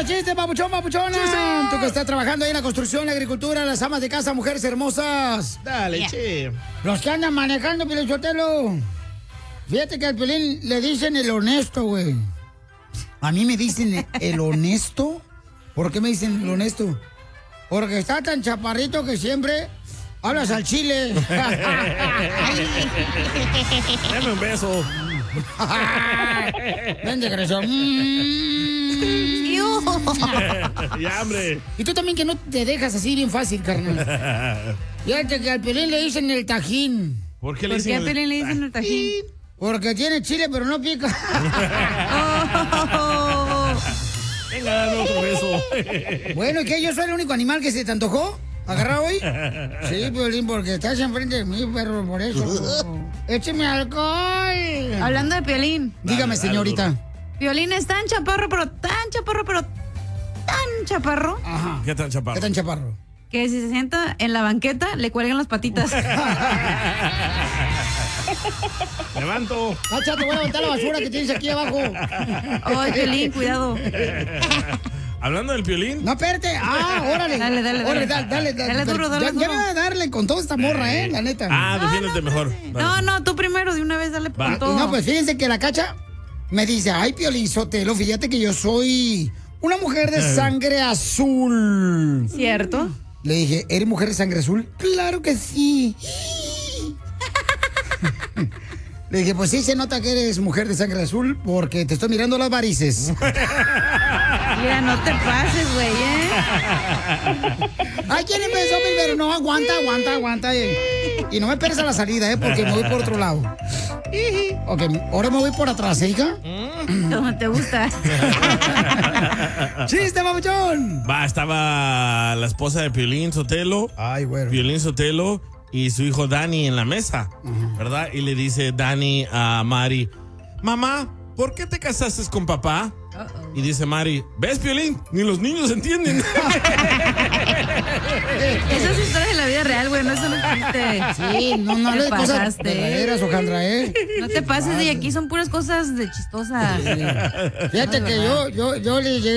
los chistes, papuchón, papuchona. Tú que estás trabajando ahí en la construcción, la agricultura, las amas de casa, mujeres hermosas. Dale, che. Los que andan manejando, Piolín Sotelo. Fíjate que al Piolín le dicen el honesto, güey. A mí me dicen el honesto. ¿Por qué me dicen el honesto? Porque está tan chaparrito que siempre hablas al chile. Dame un beso. Ven, desgraciado. Ya, hombre. Y tú también que no te dejas así bien fácil, carnal. Fíjate que al Piolín le dicen el tajín. ¿Por qué le ¿Por qué a dicen Piolín le dicen el tajín? Porque tiene chile, pero no pica. Venga, dame otro beso. Bueno, ¿y qué? ¿Yo soy el único animal que se te antojó agarrar hoy? Sí, Piolín, porque estás enfrente de mí, perro, por eso. ¡Écheme alcohol! Hablando de Piolín. Dígame, señorita. Piolín es tan chaparro, pero tan chaparro, Ajá. ¿Qué tan chaparro? ¿Qué tan chaparro? que si se sienta en la banqueta, le cuelgan las patitas. Levanto. Cacha, te voy a levantar la basura que tienes aquí abajo. Ay, Piolín, cuidado. Hablando del Piolín. No, espérate. Órale. Dale. Órale, dale. Dale duro, dale Ya duro. voy a darle con toda esta morra, la neta. Defiéndete mejor. Dale. No, tú primero, de una vez, dale Va. con todo. No, pues fíjense que la Cacha me dice, ay, Piolín Sotelo, fíjate que yo soy una mujer de sangre azul. ¿Cierto? Le dije, ¿eres mujer de sangre azul? Claro que sí. Le dije, pues sí se nota que eres mujer de sangre azul porque te estoy mirando las varices. Mira, no te pases, güey, Ay, ¿quién empezó primero? No, aguanta. Y no me esperes a la salida, porque me voy por otro lado. Ok, ahora me voy por atrás, hija. Como te gusta. ¡Chiste, babuchón! Estaba la esposa de Piolín Sotelo. Ay, güey. Piolín Sotelo y su hijo Dani en la mesa, ¿verdad? Y le dice Dani a Mari, mamá, ¿por qué te casaste con papá? Y dice Mari, ¿ves, Piolín? Ni los niños entienden. Esa es historia de la vida real, güey, no es un chiste. Sí, no hables de cosas pasaste. verdaderas, Ojandra, No te pases, de aquí son puras cosas de chistosas. Fíjate que yo le llegué